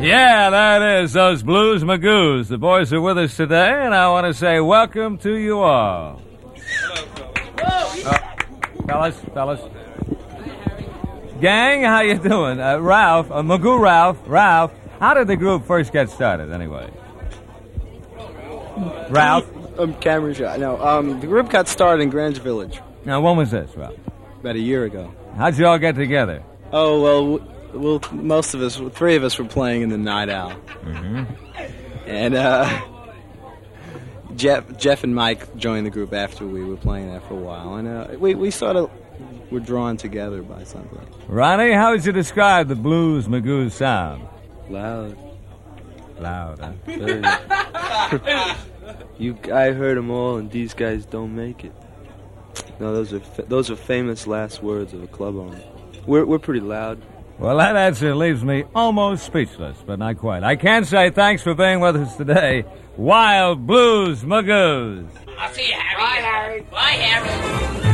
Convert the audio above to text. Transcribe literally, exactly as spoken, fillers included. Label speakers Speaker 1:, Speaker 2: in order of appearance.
Speaker 1: Yeah, that is those Blues Magoos. The boys are with us today, and I want to say welcome to you all. Uh, fellas, fellas. Gang, how you doing? Uh, Ralph, uh, Magoo Ralph, Ralph, how did the group first get started, anyway? Ralph?
Speaker 2: Um, Cameron Shot. No, um, the group got started in Greenwich Village.
Speaker 1: Now, when was this, Ralph?
Speaker 2: About a year ago.
Speaker 1: How'd you all get together?
Speaker 2: Oh, well, w- well, most of us, three of us were playing in the Night Owl.
Speaker 1: Mm-hmm.
Speaker 2: And, uh, Jeff, Jeff and Mike joined the group after we were playing there for a while. And, uh, we, we sort of were drawn together by something.
Speaker 1: Ronnie, how would you describe the Blues Magoos sound?
Speaker 3: Loud.
Speaker 1: Loud, huh?
Speaker 3: Very. you, I heard them all, and these guys don't make it. No, those are fa- those are famous last words of a club owner. We're we're pretty loud.
Speaker 1: Well, that answer leaves me almost speechless, but not quite. I can say thanks for being with us today, Wild Blues Magoos.
Speaker 4: I'll see you, Harry. Bye, Harry. Bye, Harry.